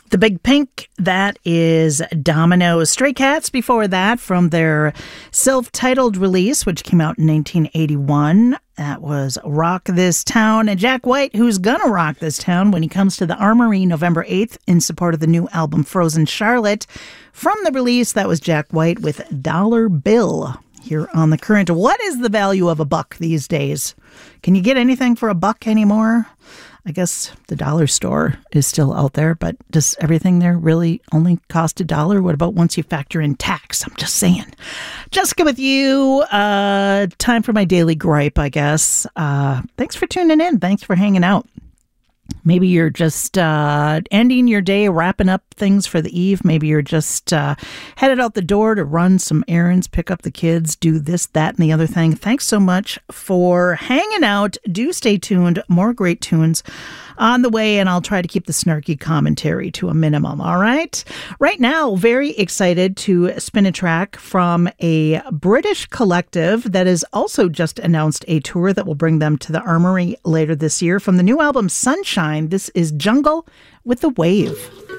The Big Pink, that is Domino. Stray Cats before that from their self-titled release, which came out in 1981. That was Rock This Town. And Jack White, who's gonna rock this town when he comes to the Armory November 8th in support of the new album Frozen Charlotte. From the release, that was Jack White with Dollar Bill here on The Current. What is the value of a buck these days? Can you get anything for a buck anymore? I guess the dollar store is still out there, but does everything there really only cost $1? What about once you factor in tax? I'm just saying. Jessica with you. Time for my daily gripe, I guess. Thanks for tuning in. Thanks for hanging out. Maybe you're just ending your day, wrapping up things for the eve. Maybe you're just headed out the door to run some errands, pick up the kids, do this, that, and the other thing. Thanks so much for hanging out. Do stay tuned. More great tunes on the way, and I'll try to keep the snarky commentary to a minimum, all right? Right now, very excited to spin a track from a British collective that has also just announced a tour that will bring them to the Armory later this year. From the new album Sunshine, this is Jungle with the Wave.